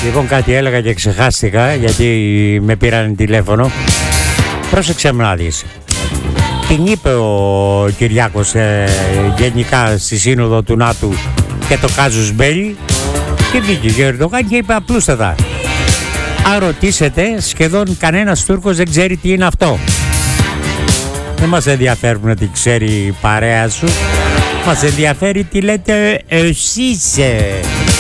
Λοιπόν, κάτι έλεγα και ξεχάστηκα γιατί με πήραν τηλέφωνο. Πρόσεξε με να δεις. Την είπε ο Κυριάκος γενικά στη σύνοδο του ΝΑΤΟ και το κάζους μπέλι και βγήκε ο Ερντογάν και είπε απλούστατα: αν ρωτήσετε, σχεδόν κανένας Τούρκος δεν ξέρει τι είναι αυτό. Δεν μας ενδιαφέρουν να τι ξέρει η παρέα σου, μας ενδιαφέρει τι λέτε εσείς.